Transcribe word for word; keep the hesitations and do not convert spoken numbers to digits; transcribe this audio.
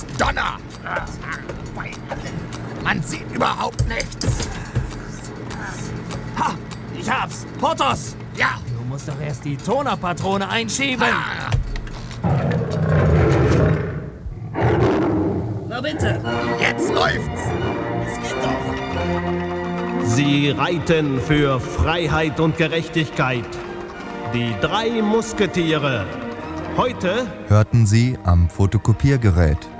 Donner! Man sieht überhaupt nichts. Ha! Ich hab's! Porthos! Ja! Du musst doch erst die Tonerpatrone einschieben. Ah. Na bitte! Jetzt läuft's! Es geht doch! Sie reiten für Freiheit und Gerechtigkeit. Die drei Musketiere. Heute hörten Sie am Fotokopiergerät.